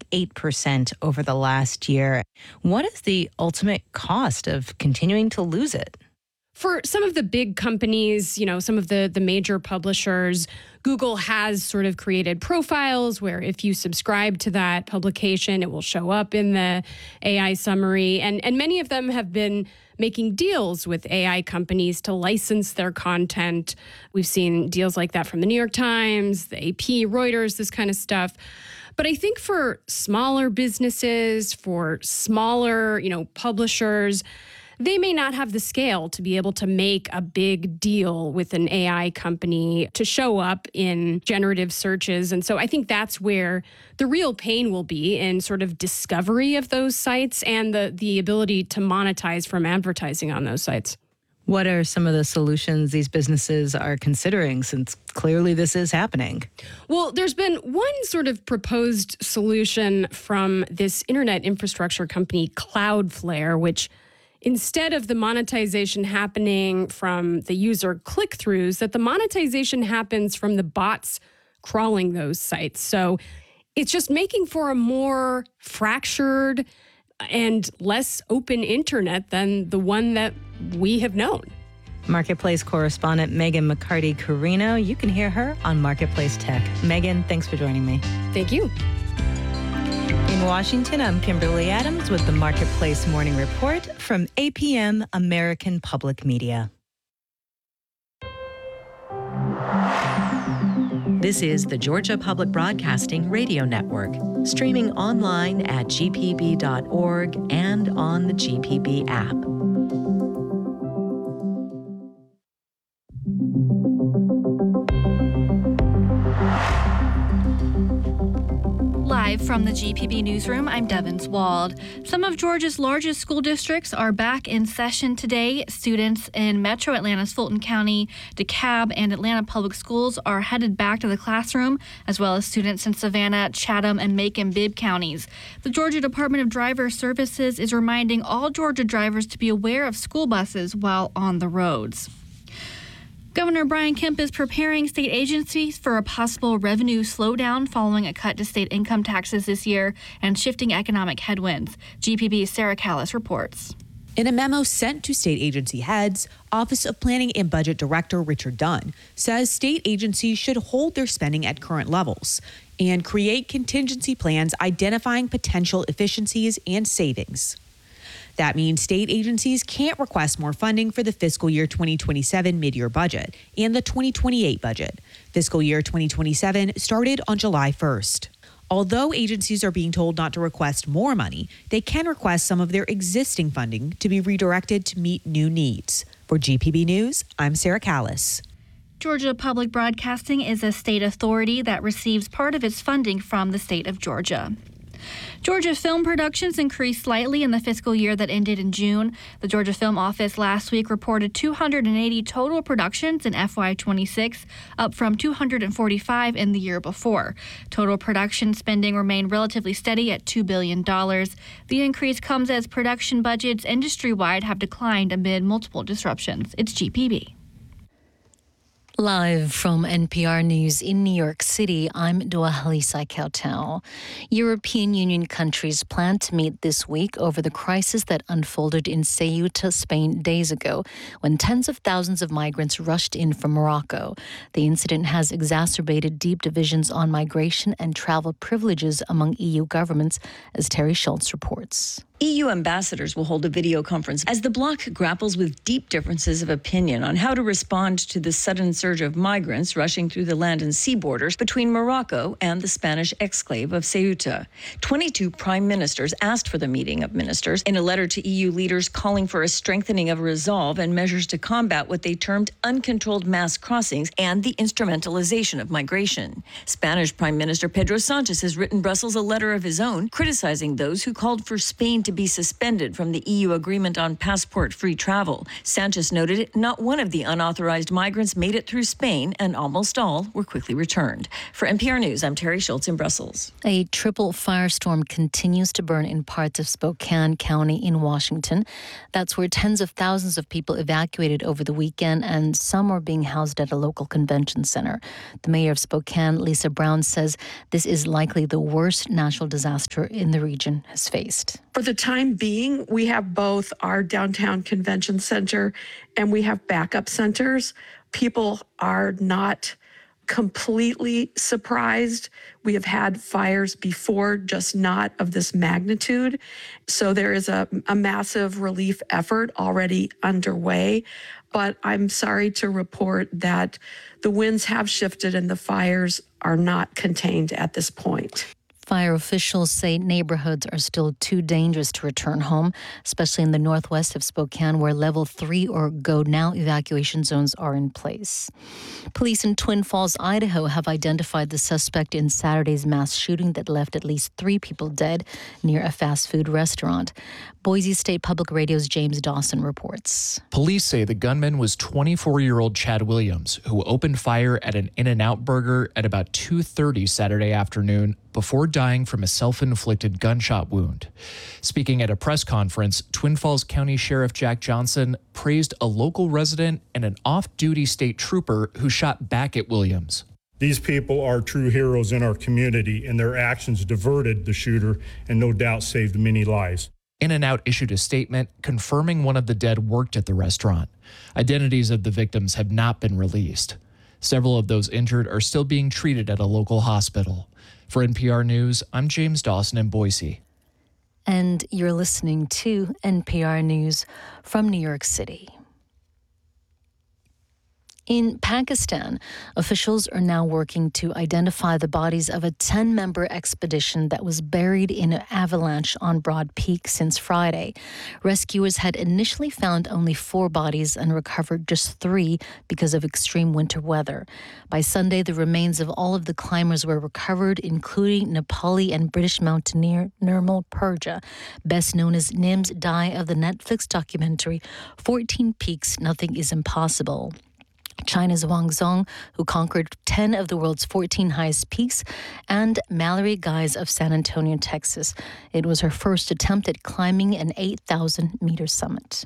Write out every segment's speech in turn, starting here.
8% over the last year. What is the ultimate cost of continuing to lose it? For some of the big companies, some of the major publishers, Google has sort of created profiles where if you subscribe to that publication, it will show up in the AI summary. And many of them have been making deals with AI companies to license their content. We've seen deals like that from the New York Times, the AP, Reuters, this kind of stuff. But I think for smaller businesses, for smaller, publishers, they may not have the scale to be able to make a big deal with an AI company to show up in generative searches. And so I think that's where the real pain will be in sort of discovery of those sites and the ability to monetize from advertising on those sites. What are some of the solutions these businesses are considering, since clearly this is happening? Well, there's been one sort of proposed solution from this internet infrastructure company, Cloudflare, which instead of the monetization happening from the user click-throughs, that the monetization happens from the bots crawling those sites. So it's just making for a more fractured and less open internet than the one that we have known. Marketplace correspondent Megan McCarty-Carino. You can hear her on Marketplace Tech. Megan, thanks for joining me. Thank you. In Washington, I'm Kimberly Adams with the Marketplace Morning Report from APM American Public Media. This is the Georgia Public Broadcasting Radio Network, streaming online at gpb.org and on the GPB app. Live from the GPB Newsroom, I'm Devin Swald. Some of Georgia's largest school districts are back in session today. Students in Metro Atlanta's Fulton County, DeKalb, and Atlanta Public Schools are headed back to the classroom, as well as students in Savannah, Chatham, and Macon-Bibb counties. The Georgia Department of Driver Services is reminding all Georgia drivers to be aware of school buses while on the roads. Governor Brian Kemp is preparing state agencies for a possible revenue slowdown following a cut to state income taxes this year and shifting economic headwinds. GPB's Sarah Callis reports. In a memo sent to state agency heads, Office of Planning and Budget Director Richard Dunn says state agencies should hold their spending at current levels and create contingency plans identifying potential efficiencies and savings. That means state agencies can't request more funding for the fiscal year 2027 mid-year budget and the 2028 budget. Fiscal year 2027 started on July 1st. Although agencies are being told not to request more money, they can request some of their existing funding to be redirected to meet new needs. For GPB News, I'm Sarah Callis. Georgia Public Broadcasting is a state authority that receives part of its funding from the state of Georgia. Georgia film productions increased slightly in the fiscal year that ended in June. The Georgia Film Office last week reported 280 total productions in FY26, up from 245 in the year before. Total production spending remained relatively steady at $2 billion. The increase comes as production budgets industry-wide have declined amid multiple disruptions. It's GPB. Live from NPR News in New York City, I'm Dua Halisa Kautal. European Union countries plan to meet this week over the crisis that unfolded in Ceuta, Spain, days ago, when tens of thousands of migrants rushed in from Morocco. The incident has exacerbated deep divisions on migration and travel privileges among EU governments, as Terry Schultz reports. EU ambassadors will hold a video conference as the bloc grapples with deep differences of opinion on how to respond to the sudden surge of migrants rushing through the land and sea borders between Morocco and the Spanish exclave of Ceuta. 22 prime ministers asked for the meeting of ministers in a letter to EU leaders calling for a strengthening of resolve and measures to combat what they termed uncontrolled mass crossings and the instrumentalization of migration. Spanish Prime Minister Pedro Sanchez has written Brussels a letter of his own criticizing those who called for Spain to to be suspended from the EU agreement on passport-free travel. Sanchez noted not one of the unauthorized migrants made it through Spain, and almost all were quickly returned. For NPR News, I'm Terry Schultz in Brussels. A triple firestorm continues to burn in parts of Spokane County in Washington. That's where tens of thousands of people evacuated over the weekend, and some are being housed at a local convention center. The mayor of Spokane, Lisa Brown, says this is likely the worst natural disaster in the region has faced. For the time being, we have both our downtown convention center and we have backup centers. People are not completely surprised. We have had fires before, just not of this magnitude. So there is a massive relief effort already underway. But I'm sorry to report that the winds have shifted and the fires are not contained at this point. Fire officials say neighborhoods are still too dangerous to return home, especially in the northwest of Spokane, where level 3 or go now evacuation zones are in place. Police in Twin Falls, Idaho have identified the suspect in Saturday's mass shooting that left at least 3 people dead near a fast food restaurant. Boise State Public Radio's James Dawson reports. Police say the gunman was 24-year-old Chad Williams, who opened fire at an In-N-Out Burger at about 2:30 Saturday afternoon before dying from a self-inflicted gunshot wound. Speaking at a press conference, Twin Falls County Sheriff Jack Johnson praised a local resident and an off-duty state trooper who shot back at Williams. These people are true heroes in our community, and their actions diverted the shooter and no doubt saved many lives. In-N-Out issued a statement confirming one of the dead worked at the restaurant. Identities of the victims have not been released. Several of those injured are still being treated at a local hospital. For NPR News, I'm James Dawson in Boise. And you're listening to NPR News from New York City. In Pakistan, officials are now working to identify the bodies of a 10-member expedition that was buried in an avalanche on Broad Peak since Friday. Rescuers had initially found only 4 bodies and recovered just 3 because of extreme winter weather. By Sunday, the remains of all of the climbers were recovered, including Nepali and British mountaineer Nirmal Purja, best known as Nim's Dai of the Netflix documentary 14 Peaks, Nothing is Impossible. China's Wang Zhong, who conquered 10 of the world's 14 highest peaks, and Mallory Guise of San Antonio, Texas. It was her first attempt at climbing an 8,000-meter summit.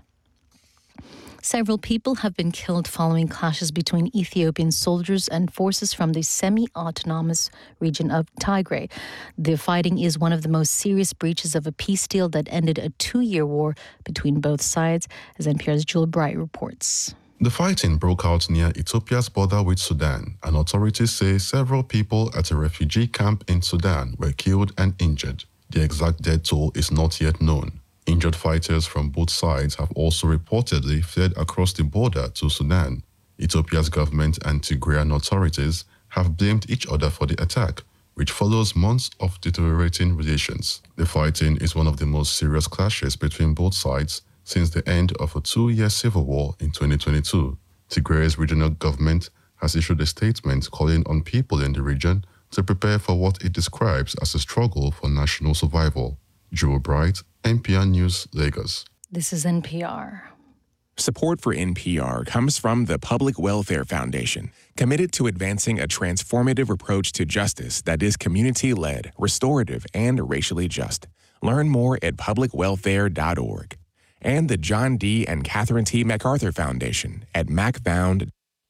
Several people have been killed following clashes between Ethiopian soldiers and forces from the semi-autonomous region of Tigray. The fighting is one of the most serious breaches of a peace deal that ended a 2-year war between both sides, as NPR's Jewel Bright reports. The fighting broke out near Ethiopia's border with Sudan, and authorities say several people at a refugee camp in Sudan were killed and injured. The exact death toll is not yet known. Injured fighters from both sides have also reportedly fled across the border to Sudan. Ethiopia's government and Tigrayan authorities have blamed each other for the attack, which follows months of deteriorating relations. The fighting is one of the most serious clashes between both sides since the end of a 2-year civil war in 2022. Tigray's regional government has issued a statement calling on people in the region to prepare for what it describes as a struggle for national survival. Joe Bright, NPR News, Lagos. This is NPR. Support for NPR comes from the Public Welfare Foundation, committed to advancing a transformative approach to justice that is community-led, restorative, and racially just. Learn more at publicwelfare.org. And the John D. and Catherine T. MacArthur Foundation at macfound.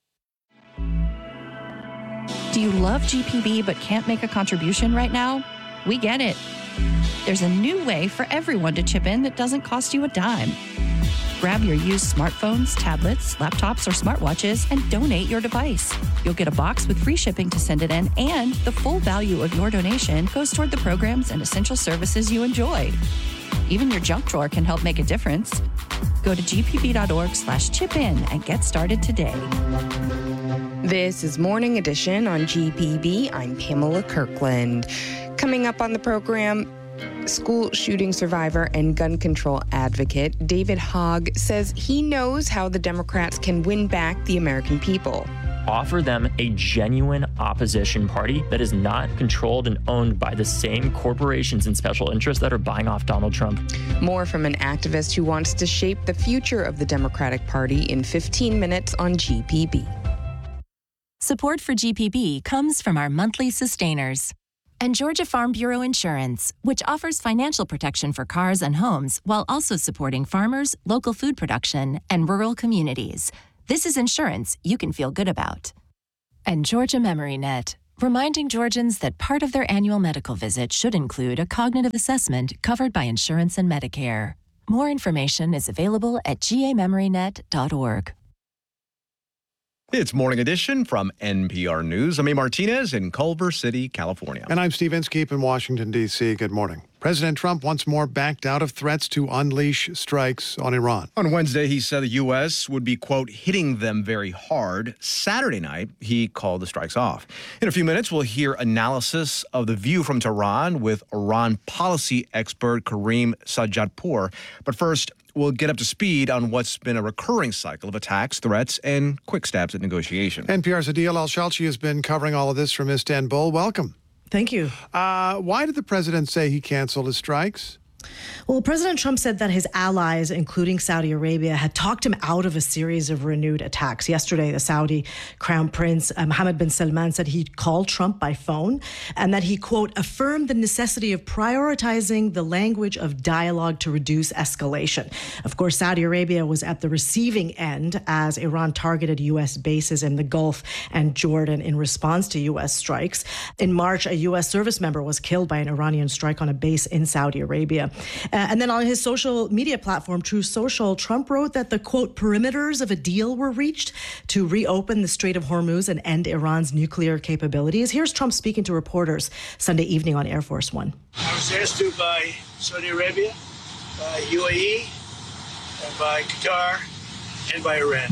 Do you love GPB but can't make a contribution right now? We get it. There's a new way for everyone to chip in that doesn't cost you a dime. Grab your used smartphones, tablets, laptops, or smartwatches and donate your device. You'll get a box with free shipping to send it in, and the full value of your donation goes toward the programs and essential services you enjoy. Even your junk drawer can help make a difference. Go to gpb.org/chip-in and get started today. This is Morning Edition on GPB. I'm Pamela Kirkland. Coming up on the program, school shooting survivor and gun control advocate David Hogg says he knows how the Democrats can win back the American people. offer them a genuine opposition party that is not controlled and owned by the same corporations and special interests that are buying off Donald Trump. More from an activist who wants to shape the future of the Democratic Party in 15 minutes on GPB. Support for GPB comes from our monthly sustainers and Georgia Farm Bureau Insurance, which offers financial protection for cars and homes while also supporting farmers, local food production, and rural communities. This is insurance you can feel good about. And Georgia Memory Net, reminding Georgians that part of their annual medical visit should include a cognitive assessment covered by insurance and Medicare. More information is available at gamemorynet.org. It's Morning Edition from NPR News. I'm A. Martinez in Culver City, California. And I'm Steve Inskeep in Washington, D.C. Good morning. President Trump once more backed out of threats to unleash strikes on Iran. On Wednesday, he said the U.S. would be, quote, hitting them very hard. Saturday night, he called the strikes off. In a few minutes, we'll hear analysis of the view from Tehran with Iran policy expert Karim Sajjadpour. But first, we'll get up to speed on what's been a recurring cycle of attacks, threats, and quick stabs at negotiation. NPR's Adil Al-Shalchi has been covering all of this from Istanbul. Welcome. Thank you. Why did the president say he canceled his strikes? Well, President Trump said that his allies, including Saudi Arabia, had talked him out of a series of renewed attacks. Yesterday, the Saudi Crown Prince Mohammed bin Salman said he called Trump by phone and that he, quote, affirmed the necessity of prioritizing the language of dialogue to reduce escalation. Of course, Saudi Arabia was at the receiving end as Iran targeted U.S. bases in the Gulf and Jordan in response to U.S. strikes. In March, a U.S. service member was killed by an Iranian strike on a base in Saudi Arabia. And then on his social media platform, Truth Social, Trump wrote that the, quote, perimeters of a deal were reached to reopen the Strait of Hormuz and end Iran's nuclear capabilities. Here's Trump speaking to reporters Sunday evening on Air Force One. I was asked to by Saudi Arabia, by UAE, and by Qatar, and by Iran.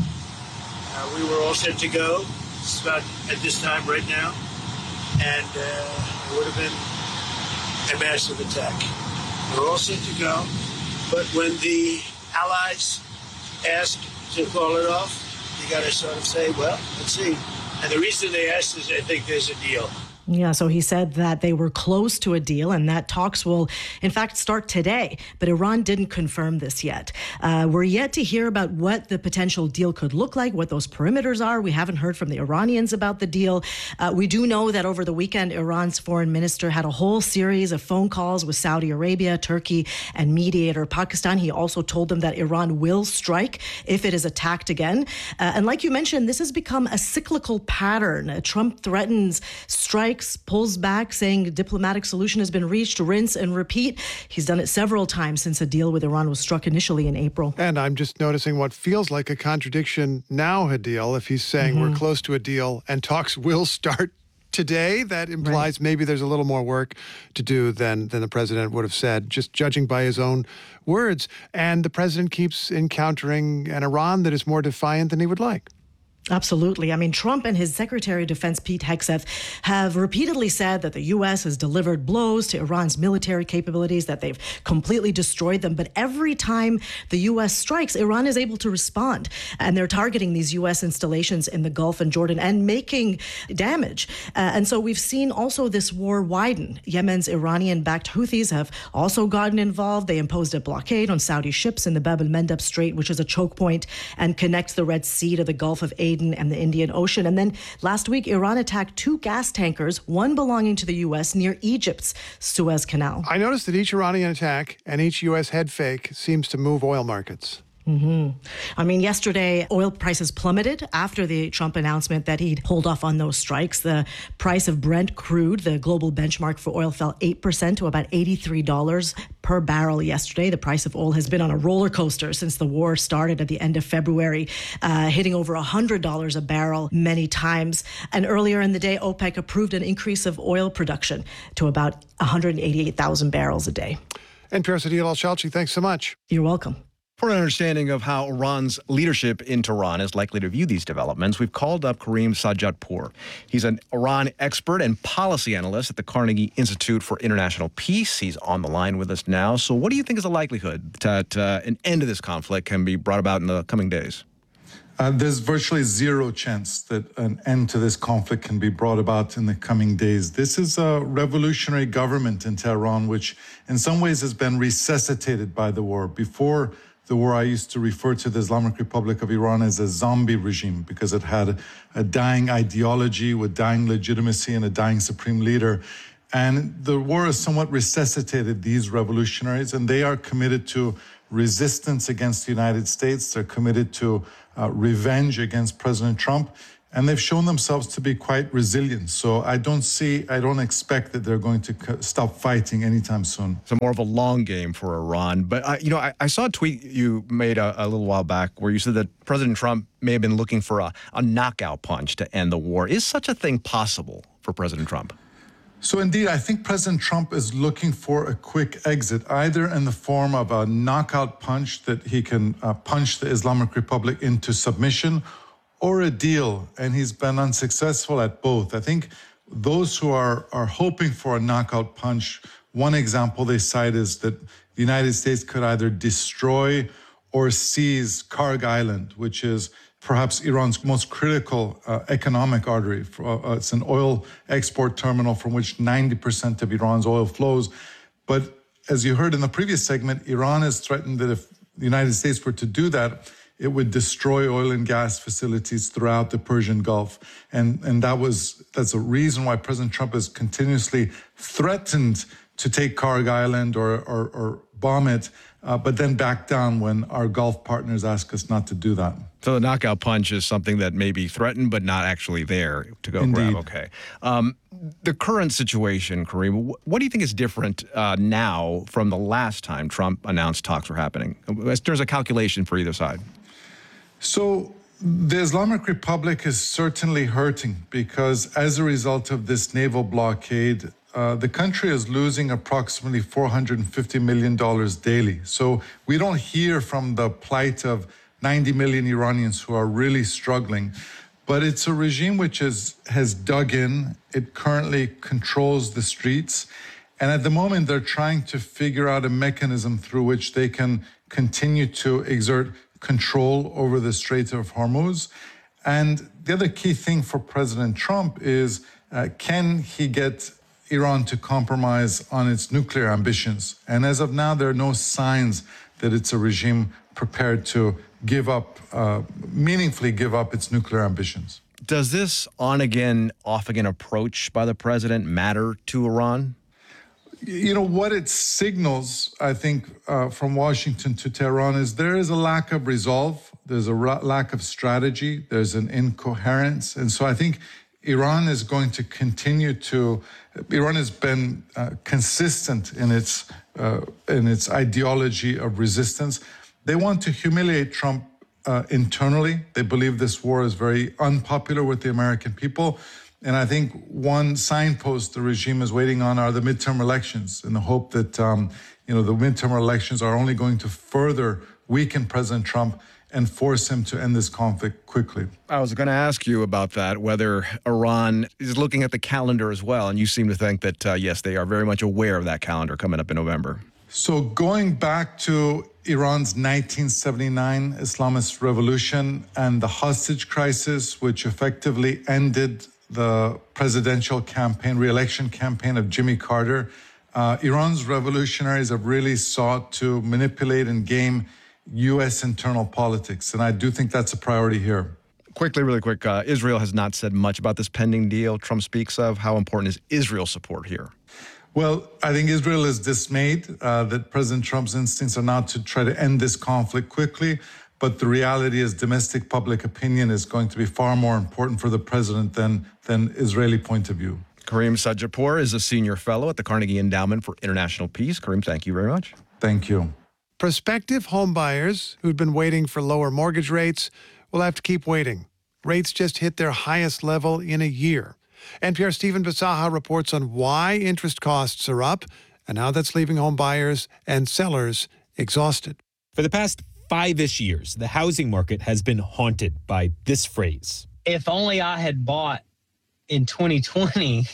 We were all set to go. It's about at this time right now. And it would have been a massive attack. We're all set to go, but when the allies ask to call it off, you got to sort of say, well, let's see. And the reason they asked is I think there's a deal. Yeah, so he said that they were close to a deal and that talks will, in fact, start today. But Iran didn't confirm this yet. We're yet to hear about what the potential deal could look like, what those perimeters are. We haven't heard from the Iranians about the deal. We do know that over the weekend, Iran's foreign minister had a whole series of phone calls with Saudi Arabia, Turkey, and mediator Pakistan. He also told them that Iran will strike if it is attacked again. And like you mentioned, this has become a cyclical pattern. Trump threatens strikes, pulls back, saying a diplomatic solution has been reached, rinse and repeat. He's done it several times since a deal with Iran was struck initially in April. And I'm just noticing what feels like a contradiction now, Adil, if he's saying we're close to a deal and talks will start today. That implies maybe there's a little more work to do than the president would have said, just judging by his own words. And the president keeps encountering an Iran that is more defiant than he would like. Absolutely. I mean, Trump and his Secretary of Defense, Pete Hegseth, have repeatedly said that the U.S. has delivered blows to Iran's military capabilities, that they've completely destroyed them. But every time the U.S. strikes, Iran is able to respond. And they're targeting these U.S. installations in the Gulf and Jordan and making damage. And so we've seen also this war widen. Yemen's Iranian-backed Houthis have also gotten involved. They imposed a blockade on Saudi ships in the Bab el-Mandeb Strait, which is a choke point and connects the Red Sea to the Gulf of Aden and the Indian Ocean. And then last week, Iran attacked 2 gas tankers, one belonging to the U.S. near Egypt's Suez Canal. I noticed that each Iranian attack and each U.S. head fake seems to move oil markets. I mean, yesterday, oil prices plummeted after the Trump announcement that he'd hold off on those strikes. The price of Brent crude, the global benchmark for oil, fell 8% to about $83 per barrel yesterday. The price of oil has been on a roller coaster since the war started at the end of February, hitting over $100 a barrel many times. And earlier in the day, OPEC approved an increase of oil production to about 188,000 barrels a day. NPR's Adil Al-Shalchi, thanks so much. You're welcome. For an understanding of how Iran's leadership in Tehran is likely to view these developments, we've called up Karim Sajjadpour. He's an Iran expert and policy analyst at the Carnegie Institute for International Peace. He's on the line with us now. So what do you think is the likelihood that an end to this conflict can be brought about in the coming days? There's virtually zero chance that an end to this conflict can be brought about in the coming days. This is a revolutionary government in Tehran, which in some ways has been resuscitated by the war. Before the war, I used to refer to the Islamic Republic of Iran as a zombie regime because it had a dying ideology with dying legitimacy and a dying supreme leader. And the war has somewhat resuscitated these revolutionaries, and they are committed to resistance against the United States. They're committed to revenge against President Trump, and they've shown themselves to be quite resilient. So I don't expect that they're going to stop fighting anytime soon. So more of a long game for Iran. But, I saw a tweet you made a little while back where you said that President Trump may have been looking for a knockout punch to end the war. Is such a thing possible for President Trump? So indeed, I think President Trump is looking for a quick exit, either in the form of a knockout punch that he can punch the Islamic Republic into submission, or a deal, and he's been unsuccessful at both. I think those who are hoping for a knockout punch, one example they cite is that the United States could either destroy or seize Karg Island, which is perhaps Iran's most critical economic artery. It's an oil export terminal from which 90% of Iran's oil flows. But as you heard in the previous segment, Iran has threatened that if the United States were to do that, it would destroy oil and gas facilities throughout the Persian Gulf. And that's a reason why President Trump has continuously threatened to take Karg Island or bomb it, but then back down when our Gulf partners ask us not to do that. So the knockout punch is something that may be threatened, but not actually there to go Indeed. grab. Okay. The current situation, Kareem, what do you think is different now from the last time Trump announced talks were happening? There's a calculation for either side. So the Islamic Republic is certainly hurting because as a result of this naval blockade, the country is losing approximately $450 million daily. So we don't hear from the plight of 90 million Iranians who are really struggling. But it's a regime which has dug in. It currently controls the streets. And at the moment, they're trying to figure out a mechanism through which they can continue to exert control over the Strait of Hormuz. And the other key thing for President Trump is, can he get Iran to compromise on its nuclear ambitions? And as of now, there are no signs that it's a regime prepared to meaningfully give up its nuclear ambitions. Does this on-again, off-again approach by the president matter to Iran? You know, what it signals, I think, from Washington to Tehran is there is a lack of resolve. There's a lack of strategy. There's an incoherence. And so I think Iran is going to continue Iran has been consistent in its ideology of resistance. They want to humiliate Trump internally. They believe this war is very unpopular with the American people. And I think one signpost the regime is waiting on are the midterm elections in the hope that, the midterm elections are only going to further weaken President Trump and force him to end this conflict quickly. I was going to ask you about that, whether Iran is looking at the calendar as well. And you seem to think that, yes, they are very much aware of that calendar coming up in November. So going back to Iran's 1979 Islamist revolution and the hostage crisis, which effectively ended the presidential campaign, re-election campaign of Jimmy Carter, Iran's revolutionaries have really sought to manipulate and game U.S. internal politics. And I do think that's a priority here. Really quick, Israel has not said much about this pending deal Trump speaks of. How important is Israel's support here? Well, I think Israel is dismayed that President Trump's instincts are not to try to end this conflict quickly. But the reality is domestic public opinion is going to be far more important for the president than Israeli point of view. Kareem Sadjapur is a senior fellow at the Carnegie Endowment for International Peace. Kareem, thank you very much. Thank you. Prospective home buyers who'd been waiting for lower mortgage rates will have to keep waiting. Rates just hit their highest level in a year. NPR's Stephen Bisaha reports on why interest costs are up and how that's leaving home buyers and sellers exhausted. For the past 5-ish years, the housing market has been haunted by this phrase. If only I had bought in 2020,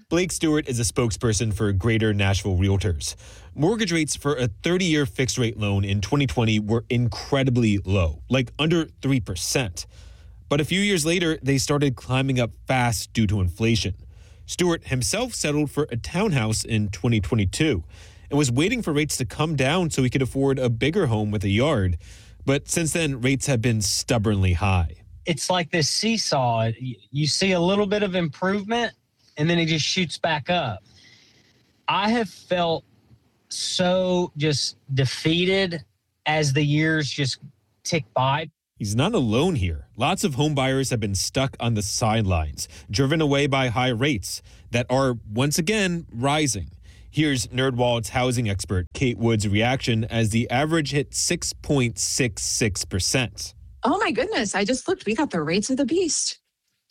Blake Stewart is a spokesperson for Greater Nashville Realtors. Mortgage rates for a 30-year fixed-rate loan in 2020 were incredibly low, like under 3%. But a few years later, they started climbing up fast due to inflation. Stewart himself settled for a townhouse in 2022 and was waiting for rates to come down so he could afford a bigger home with a yard. But since then, rates have been stubbornly high. It's like this seesaw. You see a little bit of improvement, and then it just shoots back up. I have felt so just defeated as the years just tick by. He's not alone here. Lots of home buyers have been stuck on the sidelines, driven away by high rates that are, once again, rising. Here's NerdWallet's housing expert Kate Wood's reaction as the average hit 6.66%. Oh my goodness, I just looked. We got the rates of the beast.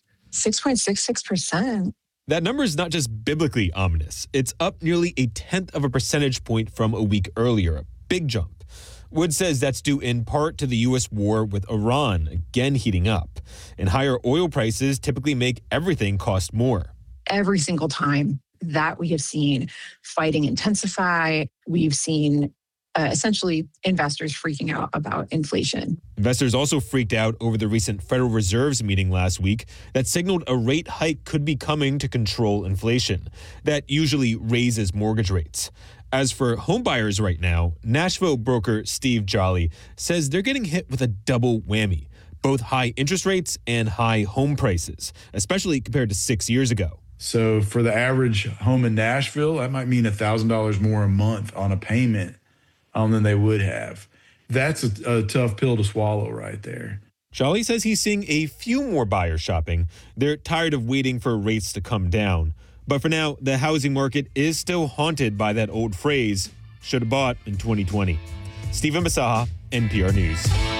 6.66%. That number is not just biblically ominous. It's up nearly 1/10 of a percentage point from a week earlier, a big jump. Wood says that's due in part to the U.S. war with Iran again heating up. And higher oil prices typically make everything cost more. Every single time that we have seen fighting intensify, we've seen essentially investors freaking out about inflation. Investors also freaked out over the recent Federal Reserve's meeting last week that signaled a rate hike could be coming to control inflation. That usually raises mortgage rates. As for homebuyers right now, Nashville broker Steve Jolly says they're getting hit with a double whammy, both high interest rates and high home prices, especially compared to 6 years ago. So for the average home in Nashville, that might mean $1,000 more a month on a payment than they would have. That's a tough pill to swallow right there. Jolly says he's seeing a few more buyers shopping. They're tired of waiting for rates to come down. But for now, the housing market is still haunted by that old phrase, should have bought in 2020. Stephen Masaha, NPR News.